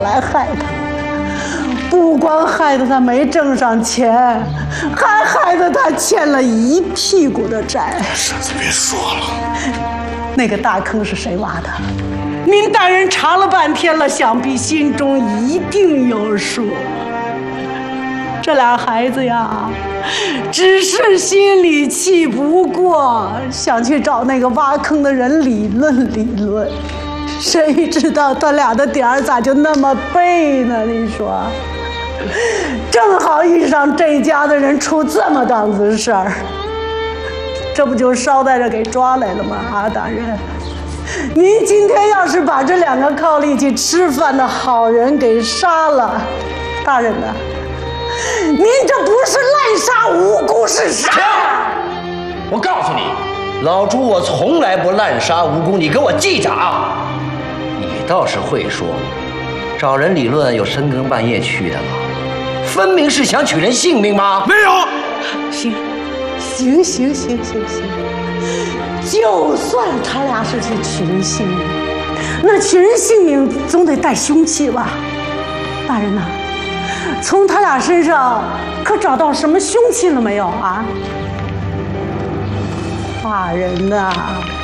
来害他，不光害得他没挣上钱，还害得他欠了一屁股的债。 婶子别说了， 那个大坑是谁挖的？您大人查了半天了，想必心中一定有数。这俩孩子呀，只是心里气不过，想去找那个挖坑的人理论理论。谁知道他俩的点儿咋就那么背呢？你说，正好遇上这家的人出这么档子事儿，这不就捎带着给抓来了吗？啊，大人，您今天要是把这两个靠力气吃饭的好人给杀了，大人呐，您这不是滥杀无辜，是啥？ 我告诉你，老朱我从来不滥杀无辜，你给我记着啊！你倒是会说，找人理论有深更半夜去的吗？分明是想取人性命吗？ 没有。 行，就算他俩是去取人性命，那取人性命总得带凶器吧？大人呐，从他俩身上可找到什么凶器了没有啊？大人呐，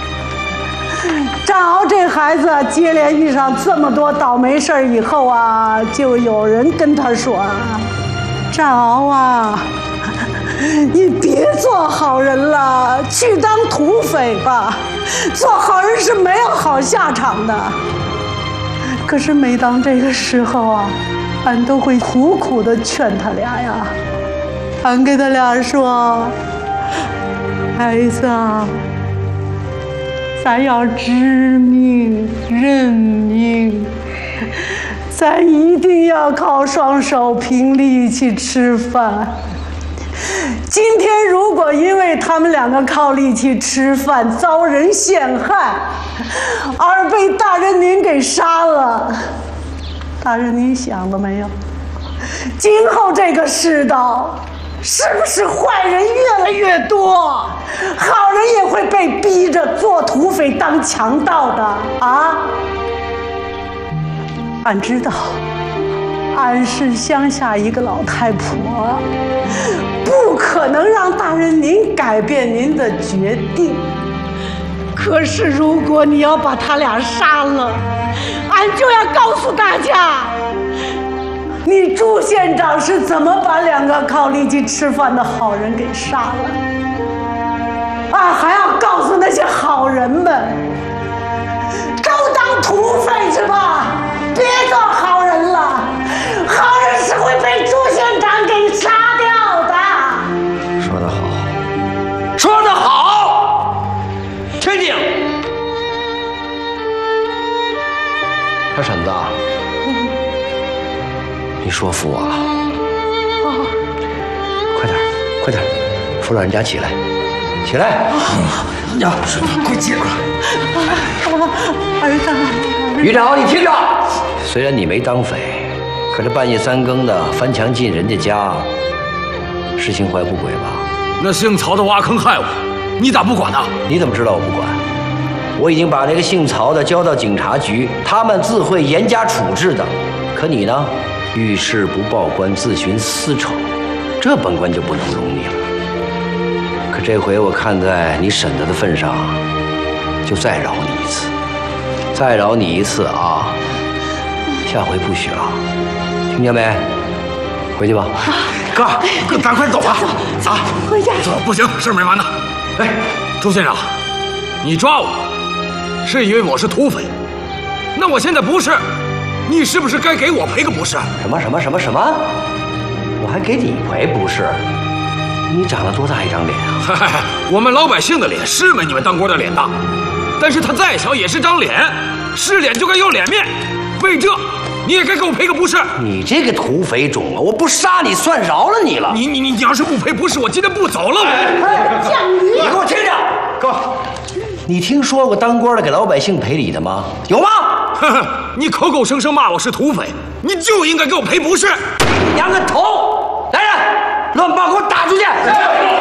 张敖这孩子接连遇上这么多倒霉事儿以后啊，就有人跟他说：“张敖啊，你别做好人了，去当土匪吧。做好人是没有好下场的。”可是每当这个时候啊，俺都会苦苦地劝他俩呀。俺给他俩说：“孩子啊，咱要知命认命，咱一定要靠双手凭力气吃饭。今天如果因为他们两个靠力气吃饭遭人陷害，而被大人您给杀了，大人您想了没有？今后这个世道，是不是坏人越来越多，好人也会被逼着做土匪当强盗的啊？俺知道，俺是乡下一个老太婆，不可能让大人您改变您的决定。可是如果你要把他俩杀了，俺就要告诉大家，你朱县长是怎么把两个靠力气吃饭的好人给杀了。俺还要告诉那些好人们，都当土匪去吧，别做好人了，好人是会被朱县长给杀掉的。 说得好，说得好，确定。小婶子，你说服我了。快点，扶老人家起来，起来。 呀，婶子，快接过来。 儿子， 于长，你听着，虽然你没当匪，可是半夜三更的翻墙进人家家，是心怀不轨吧？ 那姓曹的挖坑害我，你咋不管呢？ 你怎么知道我不管？我已经把那个姓曹的交到警察局，他们自会严加处置的。可你呢，遇事不报官，自寻私仇，这本官就不能容你了。可这回我看在你婶子的份上，就再饶你一次，再饶你一次啊！下回不许了，听见没？回去吧。 哥，咱快走吧。 啊，回家。 走，不行，事没完呢。哎，朱县长，你抓我，是以为我是土匪？那我现在不是，你是不是该给我赔个不是？ 什么？我还给你赔不是？你长了多大一张脸啊？ 嗨，我们老百姓的脸是没你们当官的脸大，但是他再小也是张脸，是脸就该要脸面。为这，你也该给我赔个不是。 你这个土匪种啊，我不杀你算饶了你了。 你要是不赔不是，我今天不走了。 犟驴！ 你给我听着，哥，你听说过当官的给老百姓赔礼的吗？有吗？ 你口口声声骂我是土匪，你就应该给我赔不是。 你娘个头！来人，乱棒给我打出去！